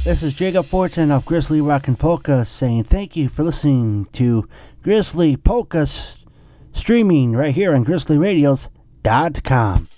This is Jacob Fortin of Grizzly Rock and Polka saying thank you for listening to Grizzly Polka streaming right here on GrizzlyRadios.com.